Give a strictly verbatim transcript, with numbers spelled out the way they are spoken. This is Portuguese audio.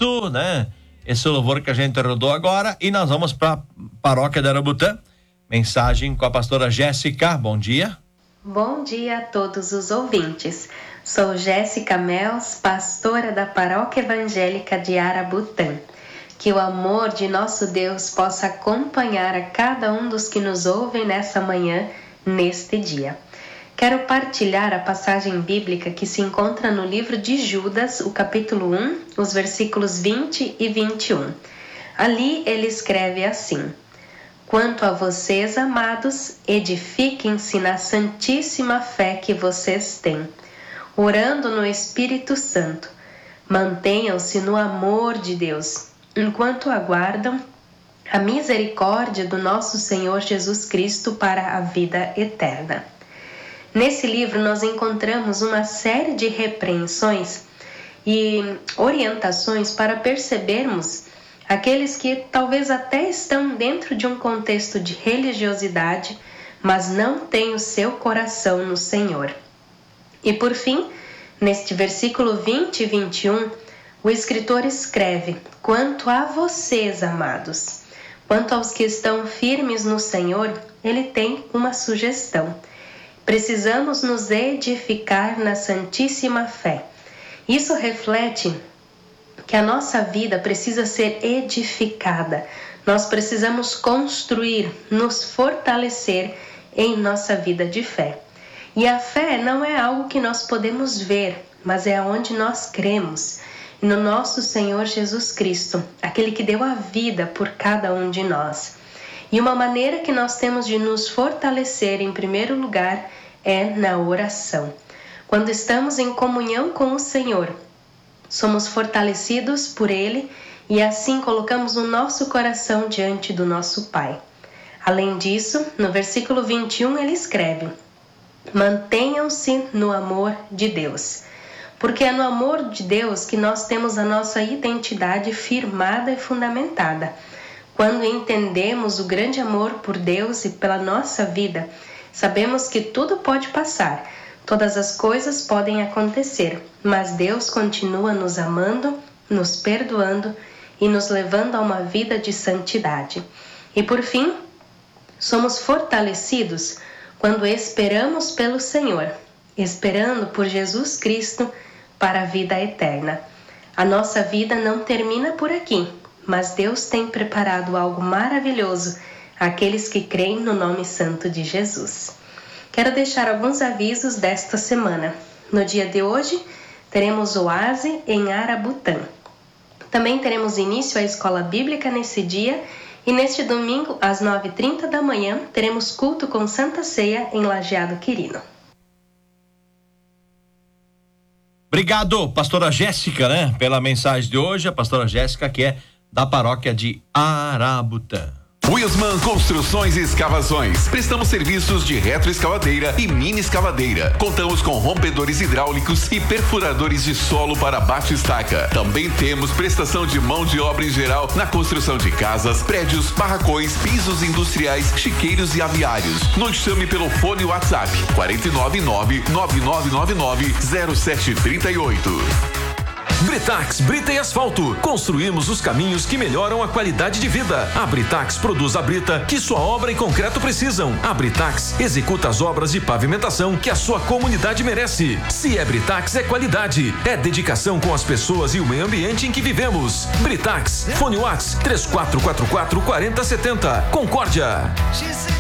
Santo, né? Esse louvor que a gente rodou agora, e nós vamos para a paróquia de Arabutã. Mensagem com a pastora Jéssica. Bom dia. Bom dia a todos os ouvintes. Sou Jéssica Mels, pastora da Paróquia Evangélica de Arabutã. Que o amor de nosso Deus possa acompanhar a cada um dos que nos ouvem nessa manhã, neste dia. Quero partilhar a passagem bíblica que se encontra no livro de Judas, o capítulo um, os versículos vinte e vinte e um. Ali ele escreve assim: Quanto a vocês, amados, edifiquem-se na santíssima fé que vocês têm, orando no Espírito Santo. Mantenham-se no amor de Deus, enquanto aguardam a misericórdia do nosso Senhor Jesus Cristo para a vida eterna. Nesse livro nós encontramos uma série de repreensões e orientações para percebermos aqueles que talvez até estão dentro de um contexto de religiosidade, mas não têm o seu coração no Senhor. E por fim, neste versículo vinte e vinte e um, o escritor escreve: Quanto a vocês, amados, quanto aos que estão firmes no Senhor, ele tem uma sugestão. Precisamos nos edificar na santíssima fé. Isso reflete que a nossa vida precisa ser edificada. Nós precisamos construir, nos fortalecer em nossa vida de fé. E a fé não é algo que nós podemos ver, mas é onde nós cremos. No nosso Senhor Jesus Cristo, aquele que deu a vida por cada um de nós. E uma maneira que nós temos de nos fortalecer, em primeiro lugar, é na oração. Quando estamos em comunhão com o Senhor, somos fortalecidos por Ele e assim colocamos o nosso coração diante do nosso Pai. Além disso, no versículo vinte e um ele escreve: Mantenham-se no amor de Deus. Porque é no amor de Deus que nós temos a nossa identidade firmada e fundamentada. Quando entendemos o grande amor por Deus e pela nossa vida, sabemos que tudo pode passar, todas as coisas podem acontecer, mas Deus continua nos amando, nos perdoando e nos levando a uma vida de santidade. E por fim, somos fortalecidos quando esperamos pelo Senhor, esperando por Jesus Cristo para a vida eterna. A nossa vida não termina por aqui, mas Deus tem preparado algo maravilhoso àqueles que creem no nome santo de Jesus. Quero deixar alguns avisos desta semana. No dia de hoje, teremos oase em Arabutã. Também teremos início à escola bíblica nesse dia e neste domingo, às nove e trinta da manhã, teremos culto com Santa Ceia em Lajeado Quirino. Obrigado, pastora Jéssica, né, pela mensagem de hoje. A pastora Jéssica, que é da paróquia de Arabutã. Wilsman Construções e Escavações. Prestamos serviços de retroescavadeira e mini escavadeira. Contamos com rompedores hidráulicos e perfuradores de solo para bate-estaca. Também temos prestação de mão de obra em geral na construção de casas, prédios, barracões, pisos industriais, chiqueiros e aviários. Nos chame pelo fone WhatsApp quatro nove nove, nove nove nove nove, zero sete três oito. Britax, brita e asfalto. Construímos os caminhos que melhoram a qualidade de vida. A Britax produz a brita que sua obra e concreto precisam. A Britax executa as obras de pavimentação que a sua comunidade merece. Se é Britax, é qualidade. É dedicação com as pessoas e o meio ambiente em que vivemos. Britax, fone WhatsApp três quatro quatro quatro, quatro zero sete zero. Concórdia.